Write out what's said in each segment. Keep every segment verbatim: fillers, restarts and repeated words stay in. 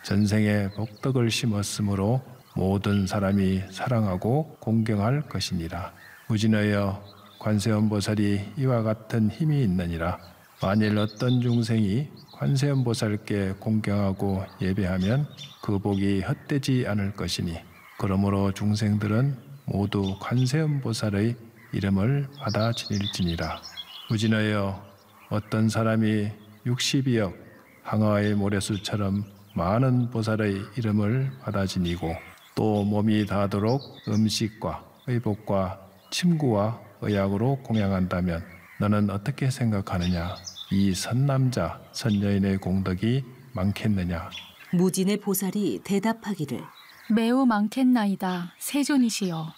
전생에 복덕을 심었으므로 모든 사람이 사랑하고 공경할 것이니라. 무진하여 관세음보살이 이와 같은 힘이 있느니라. 만일 어떤 중생이 관세음보살께 공경하고 예배하면 그 복이 헛되지 않을 것이니 그러므로 중생들은 모두 관세음보살의 이름을 받아 지닐지니라. 무진하여 어떤 사람이 육십이억 항아의 모래수처럼 많은 보살의 이름을 받아 지니고 또 몸이 닿도록 음식과 의복과 침구와 의약으로 공양한다면 너는 어떻게 생각하느냐? 이 선남자, 선여인의 공덕이 많겠느냐? 무진의 보살이 대답하기를 매우 많겠나이다, 세존이시여.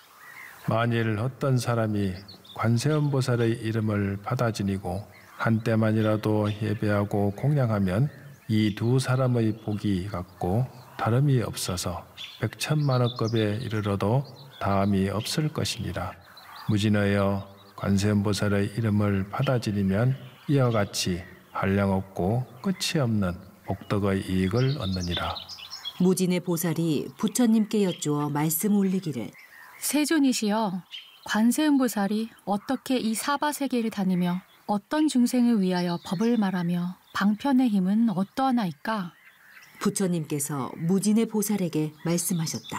만일 어떤 사람이 관세음보살의 이름을 받아 지니고 한때만이라도 예배하고 공양하면 이 두 사람의 복이 같고 다름이 없어서 백천만억급에 이르러도 다함이 없을 것이니라. 무진하여 관세음보살의 이름을 받아 지니면 이와 같이 한량없고 끝이 없는 복덕의 이익을 얻느니라. 무진의 보살이 부처님께 여쭈어 말씀 올리기를 세존이시여, 관세음보살이 어떻게 이 사바세계를 다니며 어떤 중생을 위하여 법을 말하며 방편의 힘은 어떠하나이까? 부처님께서 무진의 보살에게 말씀하셨다.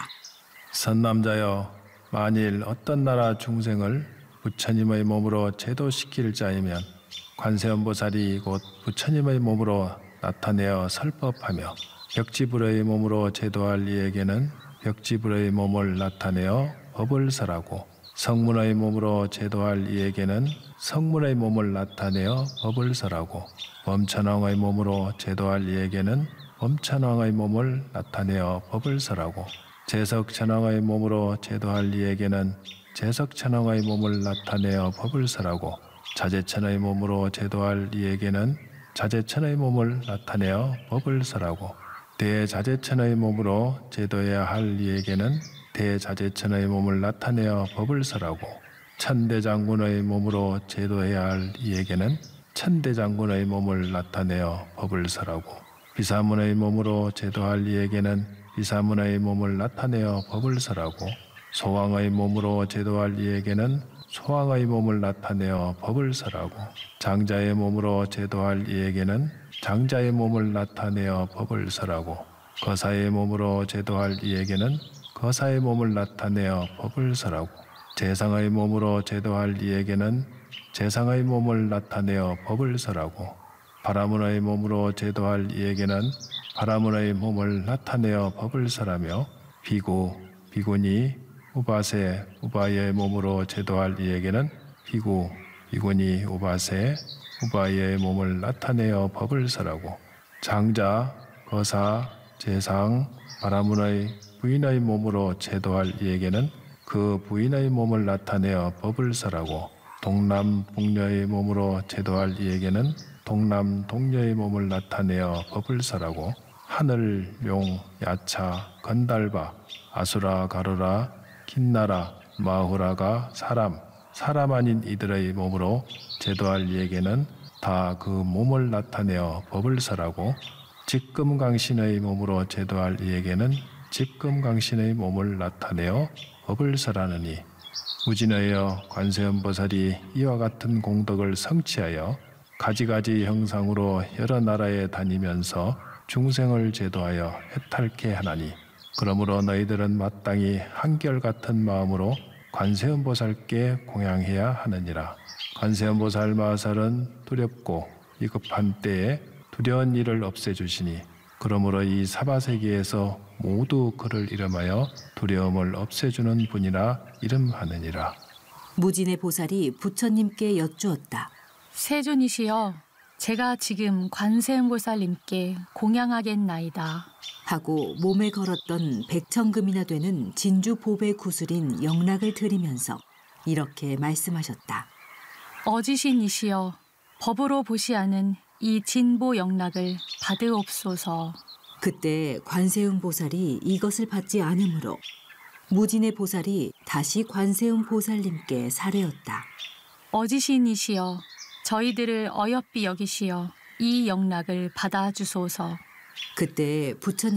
선남자여, 만일 어떤 나라 중생을 부처님의 몸으로 제도시킬 자이면 관세음보살이 곧 부처님의 몸으로 나타내어 설법하며 벽지불의 몸으로 제도할 이에게는 벽지불의 몸을 나타내어 법을 설하고 성문의 몸으로 제도할 이에게는 성문의 몸을 나타내어 법을 설하고 범천왕의 몸으로 제도할 이에게는 범천왕의 몸을 나타내어 법을 설하고 제석천왕의 몸으로 제도할 이에게는 제석천왕의 몸을 나타내어 법을 설하고 자제천의 몸으로 제도할 이에게는 자제천의 몸을 나타내어 법을 설하고 대자제천의 몸으로 제도해야 할 이에게는 대자제천의 몸을 나타내어 법을 설하고 천대장군의 몸으로 제도해야 할 이에게는 천대장군의 몸을 나타내어 법을 설하고 비사문의 몸으로 제도할 이에게는 비사문의 몸을 나타내어 법을 설하고 소왕의 몸으로 제도할 이에게는 소왕의 몸을 나타내어 법을 설하고 장자의 몸으로 제도할 이에게는 장자의 몸을 나타내어 법을 설하고 거사의 몸으로 제도할 이에게는 거사의 몸을 나타내어 법을 설하고 재상의 몸으로 제도할 이에게는 재상의 몸을 나타내어 법을 설하고 바라문의 몸으로 제도할 이에게는 바라문의 몸을 나타내어 법을 설하며 비구, 비구니, 우바세, 우바의 몸으로 제도할 이에게는 비구, 비구니, 우바세, 우바의 몸을 나타내어 법을 설하고 장자, 거사, 재상, 바라문의 부인의 몸으로 제도할 이에게는 그 부인의 몸을 나타내어 법을 설하고 동남, 북녀의 몸으로 제도할 이에게는 동남, 동녀의 몸을 나타내어 법을 설하고 하늘, 용, 야차, 건달바, 아수라, 가루라, 긴나라, 마후라가 사람, 사람 아닌 이들의 몸으로 제도할 이에게는 다 그 몸을 나타내어 법을 설하고 직금강신의 몸으로 제도할 이에게는 직금강신의 몸을 나타내어 법을 설하느니 무진하여 관세음보살이 이와 같은 공덕을 성취하여 가지가지 형상으로 여러 나라에 다니면서 중생을 제도하여 해탈케 하나니 그러므로 너희들은 마땅히 한결같은 마음으로 관세음보살께 공양해야 하느니라. 관세음보살 마살은 두렵고 위급한 때에 두려운 일을 없애주시니 그러므로 이 사바세계에서 모두 그를 이름하여 두려움을 없애주는 분이라 이름하느니라. 무진의 보살이 부처님께 여쭈었다. 세존이시여, 제가 지금 관세음보살님께 공양하겠나이다. 하고 몸에 걸었던 백천금이나 되는 진주 보배 구슬인 영락을 들이면서 이렇게 말씀하셨다. 어지신이시여, 법으로 보시하는 이 진보 영락을 받으옵소서. 그때 관세음 보살이 이것을 받지 않으므로 무진의 보살이 다시 관세음 보살님께 사례었다. 어지신이시여, 저희들을 어여삐 여기시어 이 영락을 받아주소서. 그때 부처님